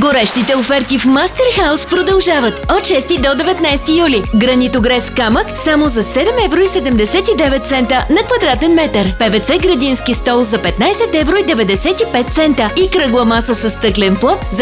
Горещите оферти в Мастерхаус продължават от 6 до 19 юли. Гранитогрес камък само за 7,79 € на квадратен метър. ПВЦ градински стол за 15,95 € и кръгла маса с стъклен плот за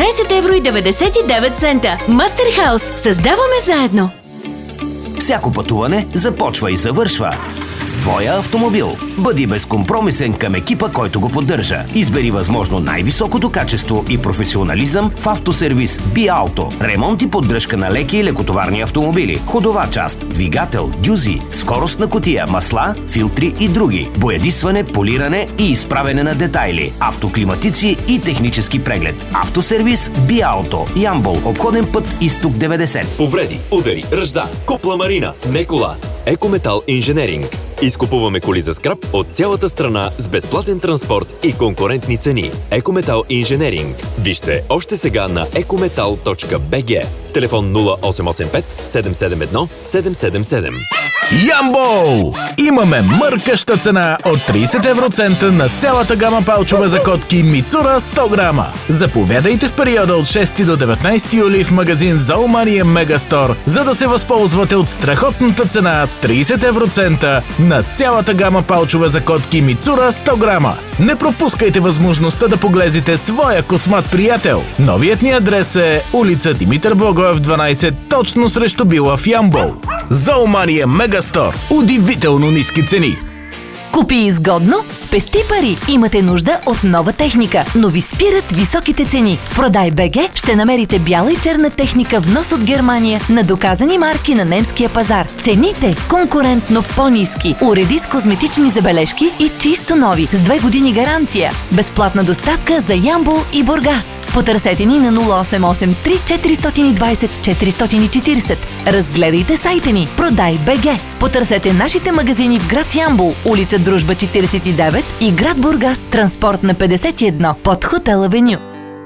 19,99 €. Мастерхаус. Създаваме заедно! Всяко пътуване започва и завършва с твоя автомобил. Бъди безкомпромисен към екипа, който го поддържа. Избери възможно най-високото качество и професионализъм в автосервис BiAuto. Ремонт и поддръжка на леки и лекотоварни автомобили, ходова част, двигател, дюзи, скоростна кутия, масла, филтри и други. Боядисване, полиране и изправяне на детайли. Автоклиматици и технически преглед. Автосервис BiAuto. Ямбол, обходен път Изток 90. Повреди, удари, ръжда, купла Марина, не кола. Екометал Инженеринг. Изкупуваме коли за скрап от цялата страна с безплатен транспорт и конкурентни цени. Екометал Инженеринг. Вижте още сега на ecometal.bg. Телефон 0885 771 777. Ямбол! Имаме мъркаща цена от 30 евроцента на цялата гама палчове за котки Мицура 100 грама. Заповядайте в периода от 6 до 19 юли в магазин Зоомания Мегастор, за да се възползвате от страхотната цена 30 евроцента на цялата гама палчове за котки Мицура 100 грама. Не пропускайте възможността да поглезите своя космат приятел. Новият ни адрес е улица Димитър Благоев 12, точно срещу Била в Ямбол. Зоомания Мегастор. Удивително ниски цени. Купи изгодно, спести пари. Имате нужда от нова техника, но ви спират високите цени. В Продай БГ ще намерите бяла и черна техника внос от Германия на доказани марки на немския пазар. Цените конкурентно по-ниски. Уреди с козметични забележки и чисто нови с 2 години гаранция. Безплатна доставка за Ямбол и Бургас. Потърсете ни на 0883 420 440. Разгледайте сайта ни Продай БГ. Потърсете нашите магазини в град Ямбол, улица Дружба 49 и град Бургас, транспортна 51 под Хотел Авеню.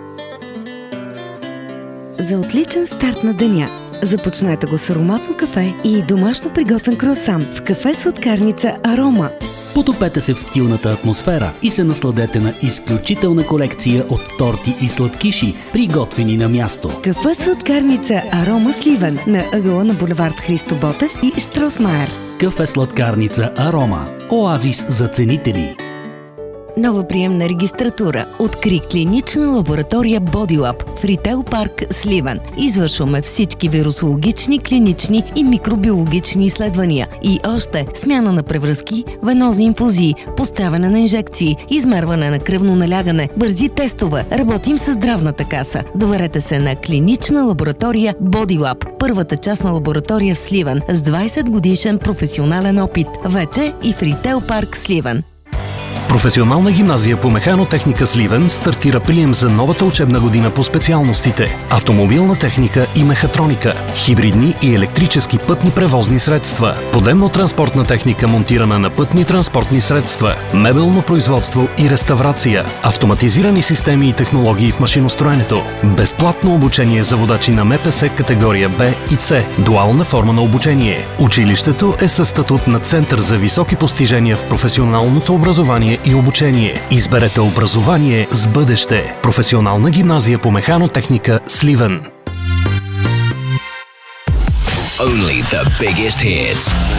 За отличен старт на деня започнете го с ароматно кафе и домашно приготвен круасан в кафе сладкарница Арома. Потопете се в стилната атмосфера и се насладете на изключителна колекция от торти и сладкиши, приготвени на място. Кафе сладкарница Арома Сливен на ъгъла на булевард Христо Ботев и Штросмайер. Кафе сладкарница Арома. Оазис за ценители. Нова приемна регистратура. Откри клинична лаборатория BodyLab в Ритейл парк Сливен. Извършваме всички вирусологични, клинични и микробиологични изследвания. И още смяна на превръзки, венозни инфузии, поставяне на инжекции, измерване на кръвно налягане, бързи тестове. Работим с здравната каса. Доверете се на клинична лаборатория BodyLab. Първата частна лаборатория в Сливен с 20 годишен професионален опит. Вече и в Ритейл парк Сливен. Професионална гимназия по механотехника Сливен стартира прием за новата учебна година по специалностите автомобилна техника и мехатроника, хибридни и електрически пътни превозни средства, подемно-транспортна техника монтирана на пътни транспортни средства, мебелно производство и реставрация, автоматизирани системи и технологии в машиностроенето, безплатно обучение за водачи на МПС категория Б и С, дуална форма на обучение. Училището е със статут на Център за високи постижения в професионалното образование и обучение. Изберете образование с бъдеще. Професионална гимназия по механотехника Сливен. Only the biggest hits.